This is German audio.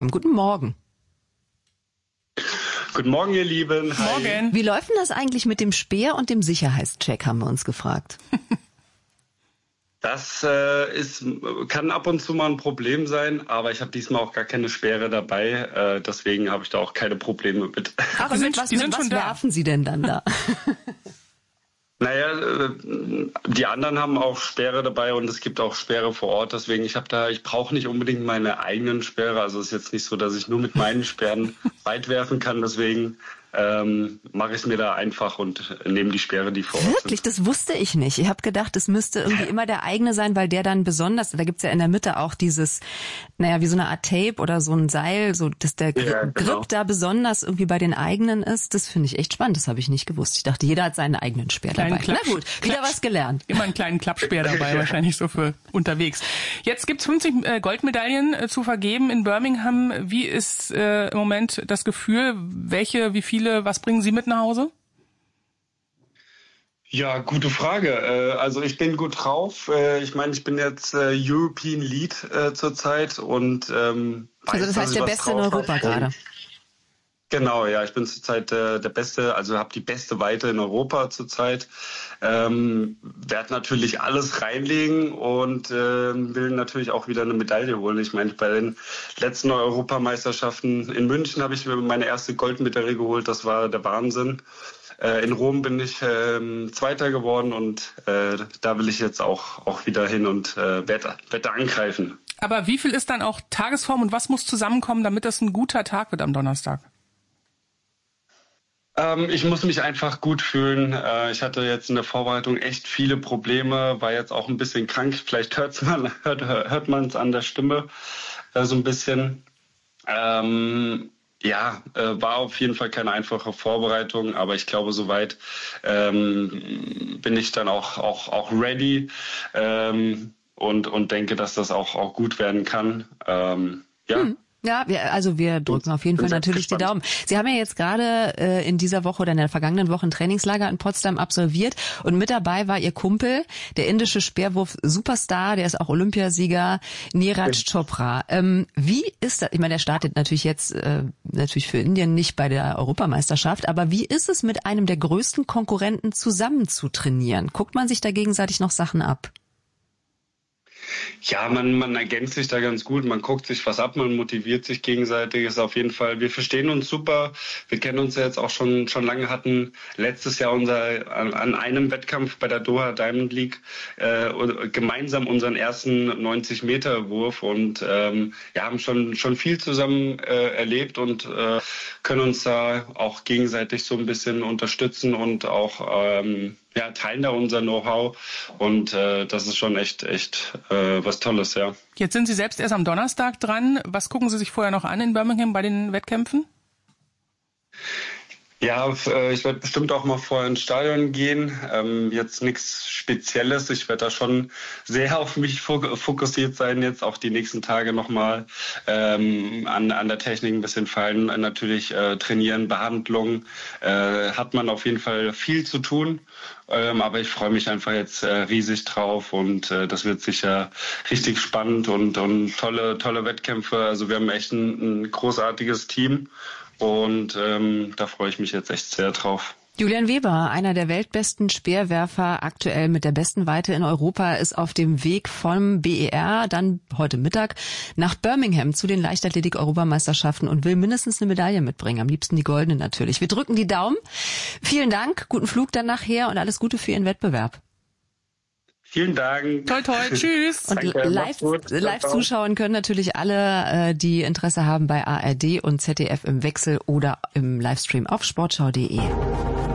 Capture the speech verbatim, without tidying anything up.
Guten Morgen. Guten Morgen, ihr Lieben. Hi. Morgen. Wie läuft denn das eigentlich mit dem Speer und dem Sicherheitscheck, haben wir uns gefragt. Das äh, ist, kann ab und zu mal ein Problem sein, aber ich habe diesmal auch gar keine Sperre dabei. Äh, deswegen habe ich da auch keine Probleme mit. Ach, die sind, was, die sind was schon werfen da. Sie denn dann da? Naja, die anderen haben auch Sperre dabei und es gibt auch Sperre vor Ort. Deswegen, ich habe da, ich brauche nicht unbedingt meine eigenen Sperre. Also es ist jetzt nicht so, dass ich nur mit meinen Sperren weit werfen kann. Deswegen ähm, mache ich es mir da einfach und nehme die Sperre, die vor Ort sind. Wirklich, das wusste ich nicht. Ich habe gedacht, es müsste irgendwie immer der eigene sein, weil der dann besonders, da gibt's ja in der Mitte auch dieses, naja, wie so eine Art Tape oder so ein Seil, so dass der Grip, ja, genau. Grip da besonders irgendwie bei den eigenen ist. Das finde ich echt spannend, das habe ich nicht gewusst. Ich dachte, jeder hat seinen eigenen Speer dabei. Klappsch, Na gut, wieder Klappsch, was gelernt. Immer einen kleinen Klappspeer dabei, wahrscheinlich so für unterwegs. Jetzt gibt's fünfzig äh, Goldmedaillen äh, zu vergeben in Birmingham. Wie ist äh, im Moment das Gefühl? Welche, wie viele, was bringen Sie mit nach Hause? Ja, gute Frage. Also ich bin gut drauf. Ich meine, ich bin jetzt European Lead zurzeit und ähm, also das heißt der Beste in Europa gerade. Genau, ja, ich bin zurzeit äh, der Beste, also habe die beste Weite in Europa zurzeit. Ähm, werde natürlich alles reinlegen und äh, will natürlich auch wieder eine Medaille holen. Ich meine, bei den letzten Europameisterschaften in München habe ich mir meine erste Goldmedaille geholt. Das war der Wahnsinn. Äh, in Rom bin ich äh, Zweiter geworden und äh, da will ich jetzt auch auch wieder hin und äh, werde werde angreifen. Aber wie viel ist dann auch Tagesform und was muss zusammenkommen, damit das ein guter Tag wird am Donnerstag? Ähm, ich muss mich einfach gut fühlen. Äh, ich hatte jetzt in der Vorbereitung echt viele Probleme, war jetzt auch ein bisschen krank. Vielleicht hört's man, hört, hört man es an der Stimme äh, so ein bisschen. Ähm, ja, äh, war auf jeden Fall keine einfache Vorbereitung, aber ich glaube, soweit ähm, bin ich dann auch auch auch ready ähm, und und denke, dass das auch auch gut werden kann. Ähm, ja. Hm. Ja, wir, also wir drücken auf jeden Fall natürlich die Daumen. Sie haben ja jetzt gerade äh, in dieser Woche oder in der vergangenen Woche ein Trainingslager in Potsdam absolviert und mit dabei war Ihr Kumpel, der indische Speerwurf-Superstar, der ist auch Olympiasieger, Neeraj Chopra. Ähm, wie ist das? Ich meine, der startet natürlich jetzt äh, natürlich für Indien nicht bei der Europameisterschaft, aber wie ist es, mit einem der größten Konkurrenten zusammen zu trainieren? Guckt man sich da gegenseitig noch Sachen ab? Ja, man, man ergänzt sich da ganz gut, man guckt sich was ab, man motiviert sich gegenseitig, ist auf jeden Fall, wir verstehen uns super, wir kennen uns ja jetzt auch schon schon lange, hatten letztes Jahr unser an, an einem Wettkampf bei der Doha Diamond League äh, gemeinsam unseren ersten neunzig Meter Wurf und ähm, ja, haben schon schon viel zusammen äh, erlebt und äh, können uns da auch gegenseitig so ein bisschen unterstützen und auch ähm, ja, teilen da unser Know-how und äh, das ist schon echt, echt äh, was Tolles, ja. Jetzt sind Sie selbst erst am Donnerstag dran. Was gucken Sie sich vorher noch an in Birmingham bei den Wettkämpfen? Ja, ich werde bestimmt auch mal vorher ins Stadion gehen. Ähm, jetzt nichts Spezielles. Ich werde da schon sehr auf mich fokussiert sein, jetzt auch die nächsten Tage nochmal ähm, an, an der Technik ein bisschen fallen. Natürlich äh, trainieren, Behandlung. Äh, hat man auf jeden Fall viel zu tun. Ähm, aber ich freue mich einfach jetzt äh, riesig drauf und äh, das wird sicher richtig spannend und, und tolle, tolle Wettkämpfe. Also wir haben echt ein, ein großartiges Team. Und ähm, da freue ich mich jetzt echt sehr drauf. Julian Weber, einer der weltbesten Speerwerfer, aktuell mit der besten Weite in Europa, ist auf dem Weg vom B E R, dann heute Mittag, nach Birmingham zu den Leichtathletik-Europameisterschaften und will mindestens eine Medaille mitbringen, am liebsten die goldene natürlich. Wir drücken die Daumen. Vielen Dank, guten Flug dann nachher und alles Gute für Ihren Wettbewerb. Vielen Dank. Toi, toi, tschüss. Und Danke, live, live zuschauen können natürlich alle, die Interesse haben bei A R D und Z D F im Wechsel oder im Livestream auf sportschau punkt de.